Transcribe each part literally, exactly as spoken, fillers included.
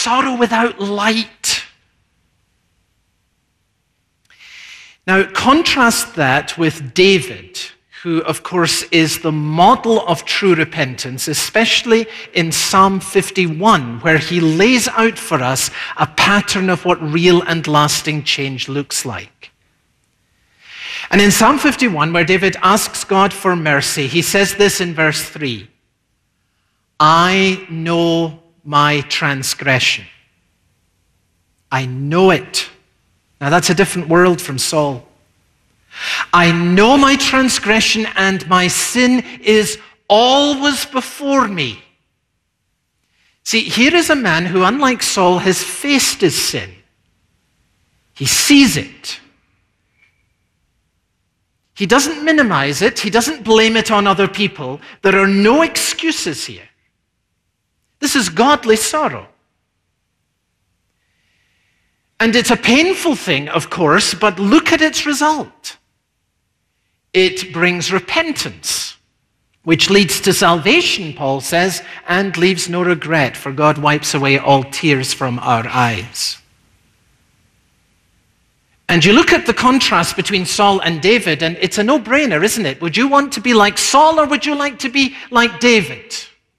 sorrow without light. Now, contrast that with David, who, of course, is the model of true repentance, especially in Psalm fifty-one, where he lays out for us a pattern of what real and lasting change looks like. And in Psalm fifty-one, where David asks God for mercy, he says this in verse three, I know my transgression. I know it. Now that's a different world from Saul. I know my transgression and my sin is always before me. See, here is a man who, unlike Saul, has faced his sin. He sees it. He doesn't minimize it. He doesn't blame it on other people. There are no excuses here. This is godly sorrow. And it's a painful thing, of course, but look at its result. It brings repentance, which leads to salvation, Paul says, and leaves no regret, for God wipes away all tears from our eyes. And you look at the contrast between Saul and David, and it's a no-brainer, isn't it? Would you want to be like Saul, or would you like to be like David?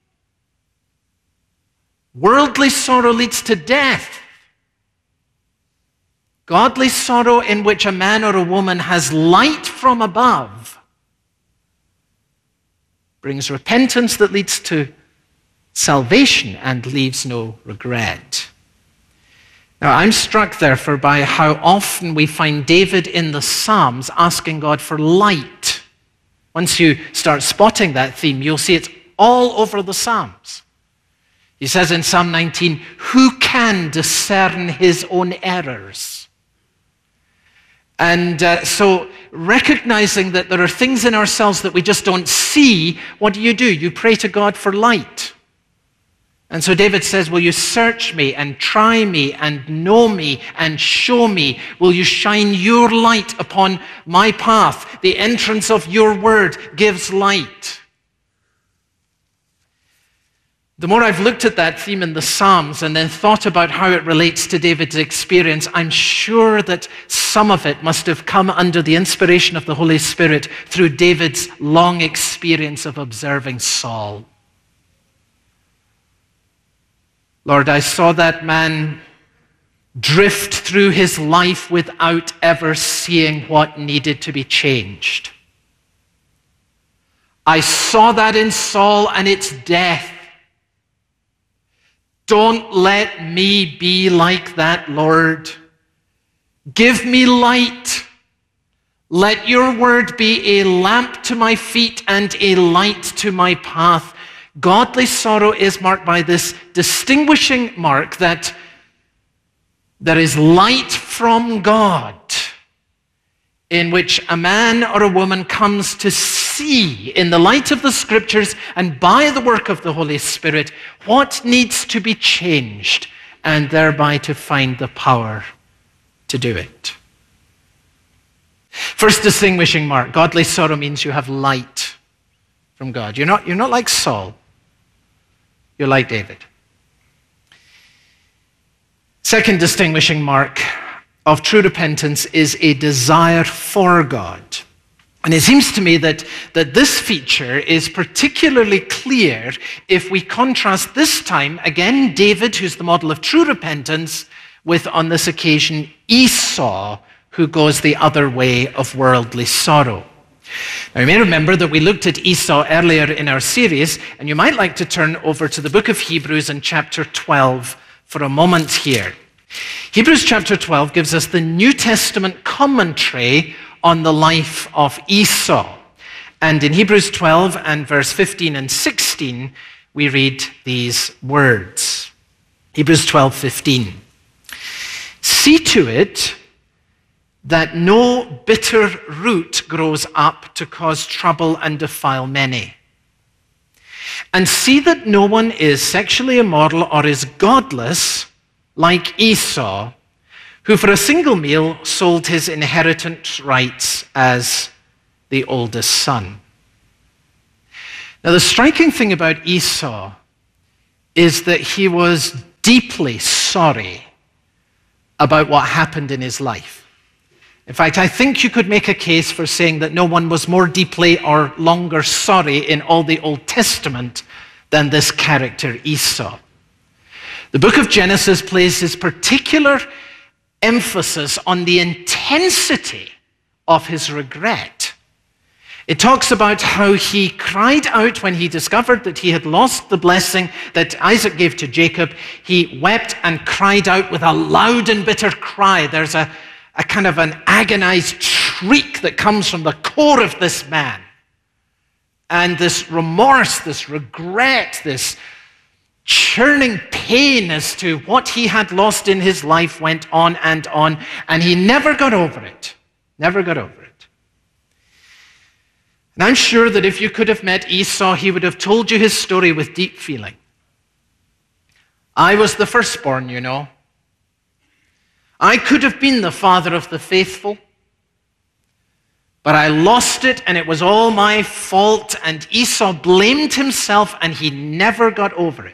Worldly sorrow leads to death. Godly sorrow, in which a man or a woman has light from above, brings repentance that leads to salvation and leaves no regret. Now, I'm struck, therefore, by how often we find David in the Psalms asking God for light. Once you start spotting that theme, you'll see it's all over the Psalms. He says in Psalm nineteen, who can discern his own errors? And uh, so recognizing that there are things in ourselves that we just don't see, what do you do? You pray to God for light. And so David says, will you search me and try me and know me and show me? Will you shine your light upon my path? The entrance of your word gives light. The more I've looked at that theme in the Psalms and then thought about how it relates to David's experience, I'm sure that some of it must have come under the inspiration of the Holy Spirit through David's long experience of observing Saul. Lord, I saw that man drift through his life without ever seeing what needed to be changed. I saw that in Saul and its death. Don't let me be like that, Lord. Give me light. Let your word be a lamp to my feet and a light to my path. Godly sorrow is marked by this distinguishing mark that there is light from God, in which a man or a woman comes to see in the light of the Scriptures and by the work of the Holy Spirit what needs to be changed, and thereby to find the power to do it. First distinguishing mark, godly sorrow means you have light from God. You're not, you're not like Saul. You're like David. Second distinguishing mark of true repentance is a desire for God. And it seems to me that, that this feature is particularly clear if we contrast this time, again, David, who's the model of true repentance, with, on this occasion, Esau, who goes the other way of worldly sorrow. Now, you may remember that we looked at Esau earlier in our series, and you might like to turn over to the book of Hebrews in chapter twelve for a moment here. Hebrews chapter twelve gives us the New Testament commentary on the life of Esau. And in Hebrews twelve and verse fifteen and sixteen, we read these words. Hebrews twelve fifteen. See to it that no bitter root grows up to cause trouble and defile many. And see that no one is sexually immoral or is godless like Esau, who for a single meal sold his inheritance rights as the oldest son. Now, the striking thing about Esau is that he was deeply sorry about what happened in his life. In fact, I think you could make a case for saying that no one was more deeply or longer sorry in all the Old Testament than this character Esau. The book of Genesis places particular emphasis on the intensity of his regret. It talks about how he cried out when he discovered that he had lost the blessing that Isaac gave to Jacob. He wept and cried out with a loud and bitter cry. There's a, a kind of an agonized shriek that comes from the core of this man. And this remorse, this regret, this churning pain as to what he had lost in his life went on and on, and he never got over it. Never got over it. And I'm sure that if you could have met Esau, he would have told you his story with deep feeling. I was the firstborn, you know. I could have been the father of the faithful, but I lost it and it was all my fault, and Esau blamed himself and he never got over it.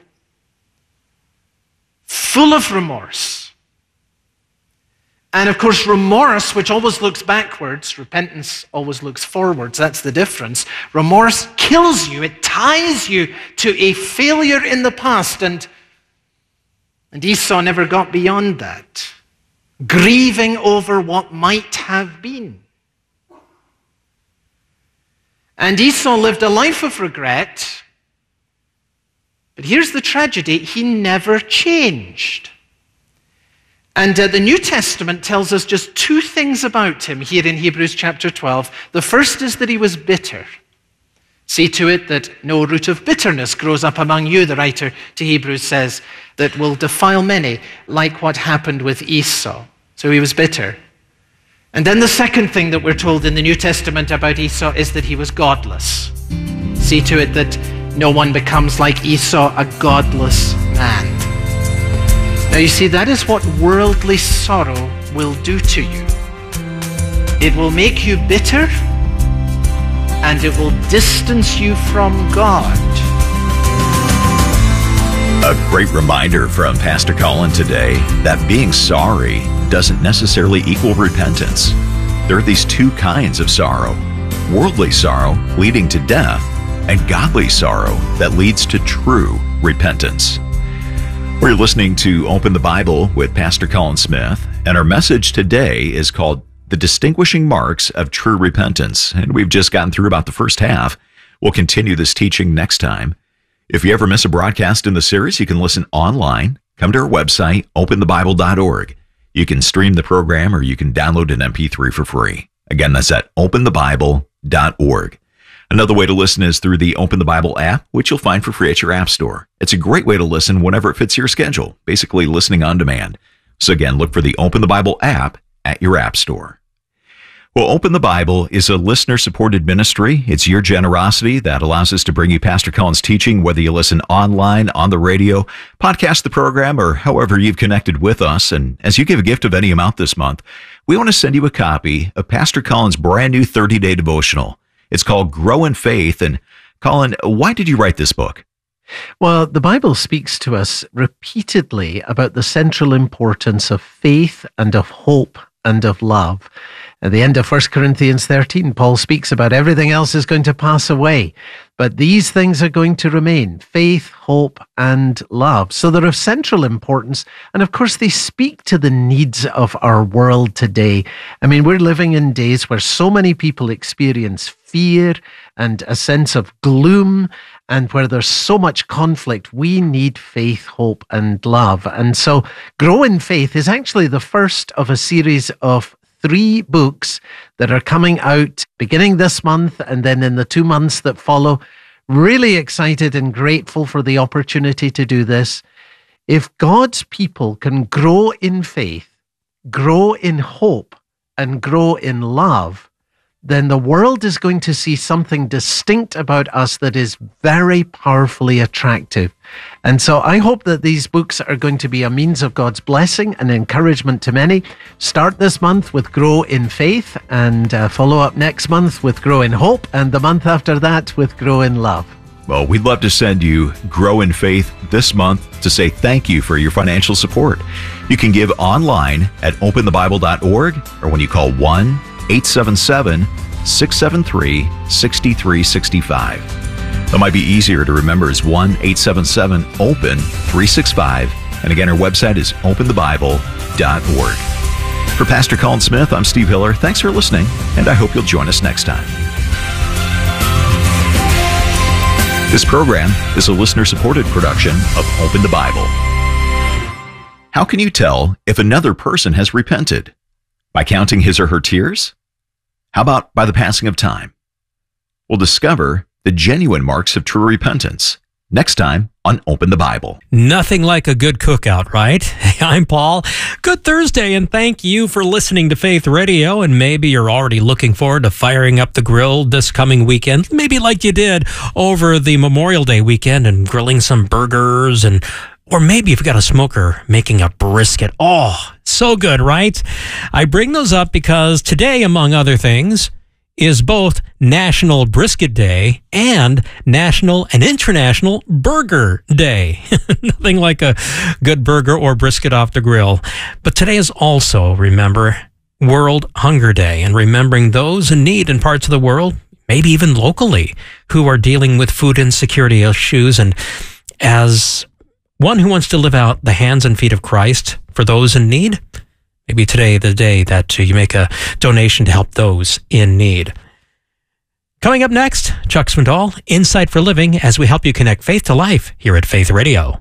Full of remorse. And of course, remorse, which always looks backwards, repentance always looks forwards, that's the difference. Remorse kills you, it ties you to a failure in the past, and, and Esau never got beyond that, grieving over what might have been. And Esau lived a life of regret, but here's the tragedy, he never changed. And uh, the New Testament tells us just two things about him here in Hebrews chapter twelve. The first is that he was bitter. See to it that no root of bitterness grows up among you, the writer to Hebrews says, that will defile many, like what happened with Esau. So he was bitter. And then the second thing that we're told in the New Testament about Esau is that he was godless. See to it that no one becomes like Esau, a godless man. Now you see, that is what worldly sorrow will do to you. It will make you bitter, and it will distance you from God. A great reminder from Pastor Colin today that being sorry doesn't necessarily equal repentance. There are these two kinds of sorrow: worldly sorrow leading to death, and godly sorrow that leads to true repentance. We're listening to Open the Bible with Pastor Colin Smith, and our message today is called The Distinguishing Marks of True Repentance, and we've just gotten through about the first half. We'll continue this teaching next time. If you ever miss a broadcast in the series, you can listen online. Come to our website, open the bible dot org. You can stream the program, or you can download an M P three for free. Again, that's at open the bible dot org. Another way to listen is through the Open the Bible app, which you'll find for free at your app store. It's a great way to listen whenever it fits your schedule, basically listening on demand. So again, look for the Open the Bible app at your app store. Well, Open the Bible is a listener-supported ministry. It's your generosity that allows us to bring you Pastor Colin's teaching, whether you listen online, on the radio, podcast the program, or however you've connected with us. And as you give a gift of any amount this month, we want to send you a copy of Pastor Colin's brand new thirty-day devotional. It's called Grow in Faith. And Colin, why did you write this book? Well, the Bible speaks to us repeatedly about the central importance of faith and of hope and of love. At the end of First Corinthians thirteen, Paul speaks about everything else is going to pass away, but these things are going to remain: faith, hope, and love. So they're of central importance, and of course they speak to the needs of our world today. I mean, we're living in days where so many people experience fear and a sense of gloom, and where there's so much conflict. We need faith, hope, and love. And so Grow in Faith is actually the first of a series of three books that are coming out beginning this month and then in the two months that follow. Really excited and grateful for the opportunity to do this. If God's people can grow in faith, grow in hope, and grow in love, then the world is going to see something distinct about us that is very powerfully attractive. And so I hope that these books are going to be a means of God's blessing and encouragement to many. Start this month with Grow in Faith, and uh, follow up next month with Grow in Hope, and the month after that with Grow in Love. Well, we'd love to send you Grow in Faith this month to say thank you for your financial support. You can give online at open the bible dot org or when you call one eight seven seven, six seven three, six three six five. That might be easier to remember is one eight seven seven, open three six five. And again, our website is open the bible dot org. For Pastor Colin Smith, I'm Steve Hiller. Thanks for listening, and I hope you'll join us next time. This program is a listener-supported production of Open the Bible. How can you tell if another person has repented? By counting his or her tears? How about by the passing of time? We'll discover the genuine marks of true repentance next time on Open the Bible. Nothing like a good cookout, right? Hey, I'm Paul. Good Thursday, and thank you for listening to Faith Radio. And maybe you're already looking forward to firing up the grill this coming weekend, maybe like you did over the Memorial Day weekend and grilling some burgers, and or maybe you've got a smoker making a brisket. Oh, so good, right? I bring those up because today, among other things, is both National Brisket Day and National and International Burger Day. Nothing like a good burger or brisket off the grill. But today is also, remember, World Hunger Day, and remembering those in need in parts of the world, maybe even locally, who are dealing with food insecurity issues. And as one who wants to live out the hands and feet of Christ for those in need, maybe today the day that you make a donation to help those in need. Coming up next, Chuck Swindoll, Insight for Living, as we help you connect faith to life here at Faith Radio.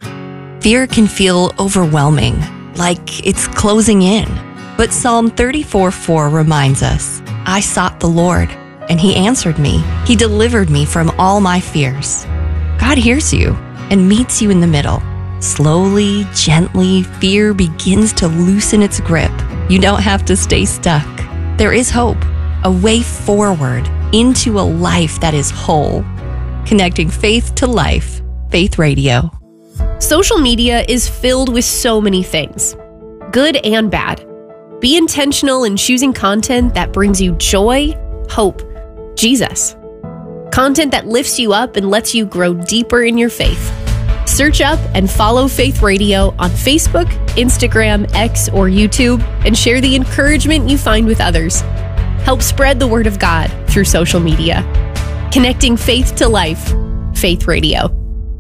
Fear can feel overwhelming, like it's closing in. But Psalm thirty-four four reminds us, I sought the Lord, and He answered me. He delivered me from all my fears. God hears you and meets you in the middle. Slowly, gently, fear begins to loosen its grip. You don't have to stay stuck. There is hope, a way forward into a life that is whole. Connecting faith to life, Faith Radio. Social media is filled with so many things, good and bad. Be intentional in choosing content that brings you joy, hope, Jesus. Content that lifts you up and lets you grow deeper in your faith. Search up and follow Faith Radio on Facebook, Instagram, X, or YouTube, and share the encouragement you find with others. Help spread the word of God through social media. Connecting faith to life, Faith Radio.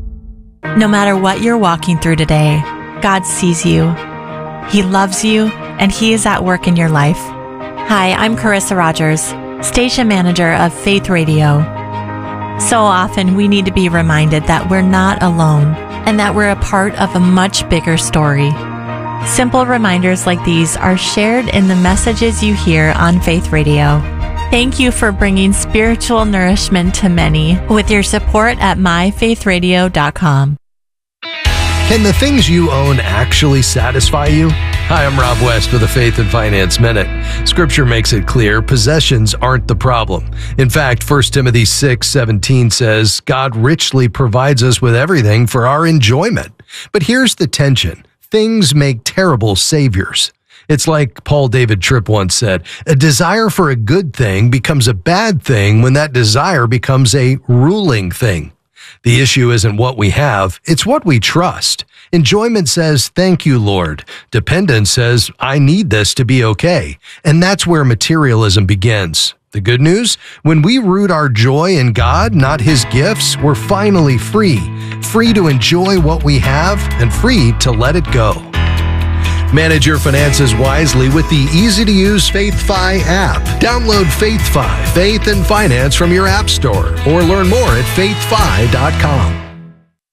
No matter what you're walking through today, God sees you. He loves you, and He is at work in your life. Hi, I'm Carissa Rogers, Station Manager of Faith Radio. So often we need to be reminded that we're not alone and that we're a part of a much bigger story. Simple reminders like these are shared in the messages you hear on Faith Radio. Thank you for bringing spiritual nourishment to many with your support at my faith radio dot com. Can the things you own actually satisfy you? Hi, I'm Rob West with the Faith and Finance Minute. Scripture makes it clear possessions aren't the problem. In fact, First Timothy six seventeen says, God richly provides us with everything for our enjoyment. But here's the tension. Things make terrible saviors. It's like Paul David Tripp once said, a desire for a good thing becomes a bad thing when that desire becomes a ruling thing. The issue isn't what we have, it's what we trust. Enjoyment says, thank you, Lord. Dependence says, I need this to be okay. And that's where materialism begins. The good news? When we root our joy in God, not His gifts, we're finally free. Free to enjoy what we have and free to let it go. Manage your finances wisely with the easy-to-use FaithFi app. Download FaithFi, Faith and Finance from your app store, or learn more at faith fi dot com.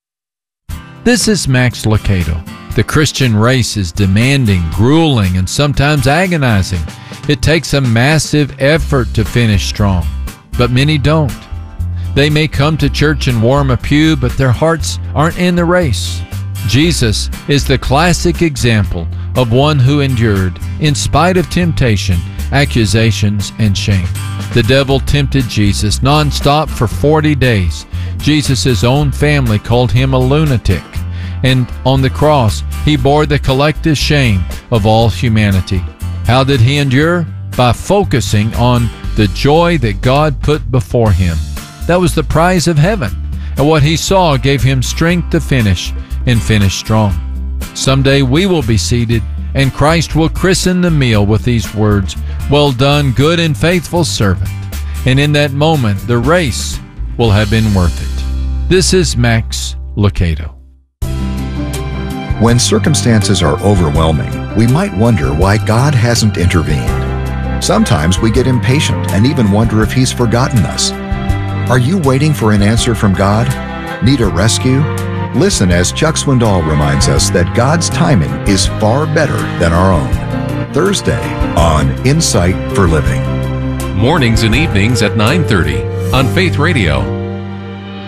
This is Max Lucado. The Christian race is demanding, grueling, and sometimes agonizing. It takes a massive effort to finish strong, but many don't. They may come to church and warm a pew, but their hearts aren't in the race. Jesus is the classic example of one who endured in spite of temptation, accusations, and shame. The devil tempted Jesus nonstop for forty days. Jesus' own family called him a lunatic. And on the cross, he bore the collective shame of all humanity. How did he endure? By focusing on the joy that God put before him. That was the prize of heaven. and what he saw gave him strength to finish and finish strong. Someday we will be seated, and Christ will christen the meal with these words, "Well done, good and faithful servant." And in that moment, the race will have been worth it. This is Max Lucado. When circumstances are overwhelming, we might wonder why God hasn't intervened. Sometimes we get impatient and even wonder if He's forgotten us. Are you waiting for an answer from God? Need a rescue? Listen as Chuck Swindoll reminds us that God's timing is far better than our own. Thursday on Insight for Living. Mornings and evenings at nine thirty on Faith Radio.